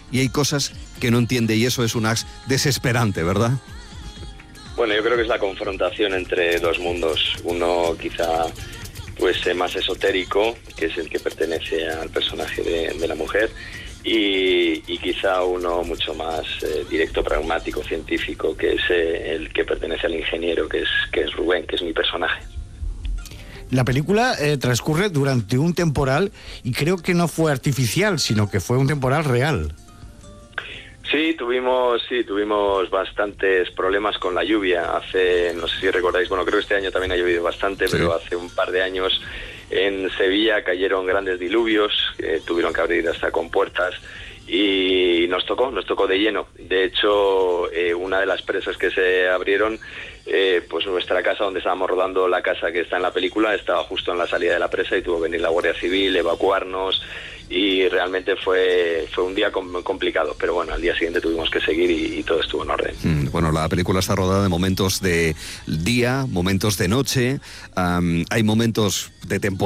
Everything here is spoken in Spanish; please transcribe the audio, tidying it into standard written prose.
y hay cosas que no entiende, y eso es un Ax desesperante, ¿verdad? Bueno, yo creo que es la confrontación entre dos mundos. Uno quizá pues más esotérico, que es el que pertenece al personaje de la mujer, y quizá uno mucho más directo, pragmático, científico, que es el que pertenece al ingeniero, que es Rubén, que es mi personaje. La película transcurre durante un temporal, y creo que no fue artificial, sino que fue un temporal real. Sí, tuvimos bastantes problemas con la lluvia. No sé si recordáis, bueno, creo que este año también ha llovido bastante, sí. Pero hace un par de años en Sevilla cayeron grandes diluvios, tuvieron que abrir hasta compuertas, y nos tocó de lleno. De hecho, una de las presas que se abrieron, pues nuestra casa, donde estábamos rodando la casa que está en la película, estaba justo en la salida de la presa, y tuvo que venir la Guardia Civil, evacuarnos, y realmente fue un día complicado, pero bueno, al día siguiente tuvimos que seguir y todo estuvo en orden. Bueno, la película está rodada en momentos de día, momentos de noche, hay momentos de temporada.